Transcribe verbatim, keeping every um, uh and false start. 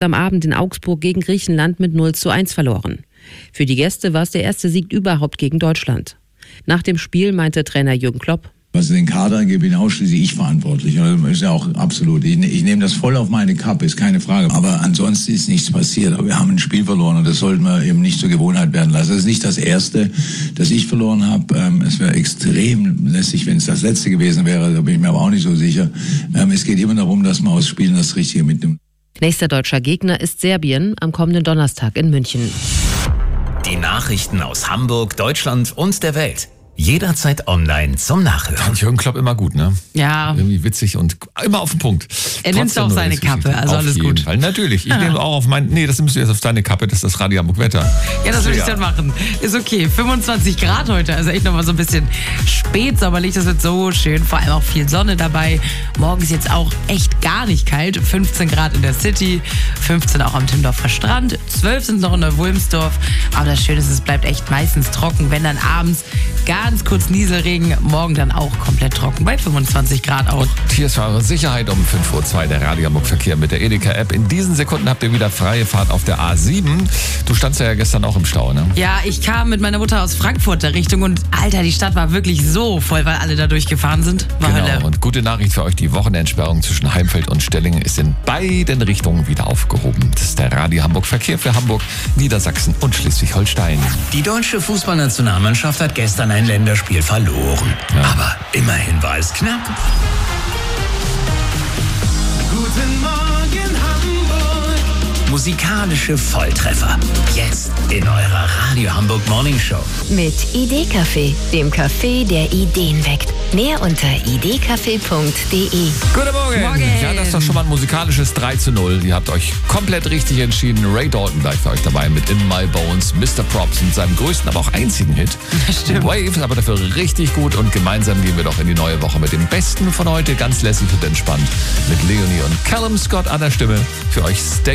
am Abend in Augsburg gegen Griechenland mit null zu eins verloren. Für die Gäste war es der erste Sieg überhaupt gegen Deutschland. Nach dem Spiel meinte Trainer Jürgen Klopp: Was den Kader angeht, bin ausschließlich ich verantwortlich. Das ist ja auch absolut. Ich, ich nehme das voll auf meine Kappe, ist keine Frage. Aber ansonsten ist nichts passiert. Aber wir haben ein Spiel verloren und das sollten wir eben nicht zur Gewohnheit werden lassen. Das ist nicht das Erste, das ich verloren habe. Ähm, es wäre extrem lässig, wenn es das Letzte gewesen wäre. Da bin ich mir aber auch nicht so sicher. Ähm, es geht immer darum, dass man aus Spielen das Richtige mitnimmt. Nächster deutscher Gegner ist Serbien am kommenden Donnerstag in München. Die Nachrichten aus Hamburg, Deutschland und der Welt. Jederzeit online zum Nachhören. Jürgen Klopp immer gut, ne? Ja. Irgendwie witzig und immer auf den Punkt. Er nimmt auch seine Kappe, also alles gut. Auf jeden Fall. Natürlich. Ich nehme auch auf mein, nee, das nimmst du jetzt auf deine Kappe, das ist das Radio Hamburg Wetter. Ja, das würde ich dann machen. Ist okay. fünfundzwanzig Grad heute, also echt nochmal so ein bisschen spätsommerlich. Das wird so schön, vor allem auch viel Sonne dabei. Morgen ist jetzt auch echt gar nicht kalt. fünfzehn Grad in der City, fünfzehn auch am Timmendorfer Strand, zwölf sind noch in Neuwulmsdorf. Aber das Schöne ist, es bleibt echt meistens trocken, wenn dann abends ganz kurz Nieselregen, morgen dann auch komplett trocken bei fünfundzwanzig Grad auch. Und hier ist für eure Sicherheit um fünf Uhr zwei der Radio Hamburg Verkehr mit der Edeka-App. In diesen Sekunden habt ihr wieder freie Fahrt auf der A sieben. Du standst ja gestern auch im Stau, ne? Ja, ich kam mit meiner Mutter aus Frankfurter Richtung und Alter, die Stadt war wirklich so voll, weil alle da durchgefahren sind. War genau, Hölle. Und gute Nachricht für euch, die Wochenendsperrung zwischen Heimfeld und Stellingen ist in beiden Richtungen wieder aufgehoben. Das ist der Radio Hamburg Verkehr für Hamburg, Niedersachsen und Schleswig-Holstein. Die deutsche Fußballnationalmannschaft hat gestern ein Länderspiel verloren. Ja. Aber immerhin war es knapp. Guten Morgen Hamburg. Musikalische Volltreffer. Jetzt in eurer Radio Hamburg Morning Show. Mit Idee-Café, dem Café, der Ideen weckt. Mehr unter idee-café punkt de. Guten Morgen. Morgen. Ja, das ist doch schon mal ein musikalisches drei zu null. Ihr habt euch komplett richtig entschieden. Ray Dalton gleich für euch dabei mit In My Bones. Mister Props mit seinem größten, aber auch einzigen Hit. Stimmt. Waves, aber dafür richtig gut. Und gemeinsam gehen wir doch in die neue Woche mit dem Besten von heute. Ganz lässig und entspannt. Mit Leonie und Callum Scott an der Stimme. Für euch Stay